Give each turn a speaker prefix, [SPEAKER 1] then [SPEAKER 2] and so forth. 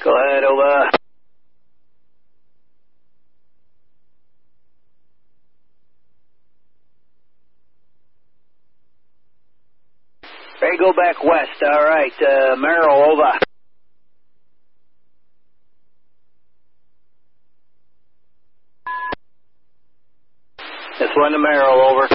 [SPEAKER 1] Go ahead, over. Ready to go back west. All right, Merrill, over. This one to Merrill, over.